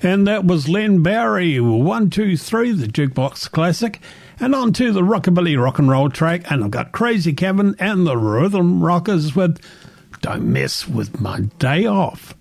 And that was Len Barry, 123, the Jukebox Classic. And on to the Rockabilly Rock and Roll track. And I've got Crazy Kevin and the Rhythm Rockers with Don't Mess With My Day Off.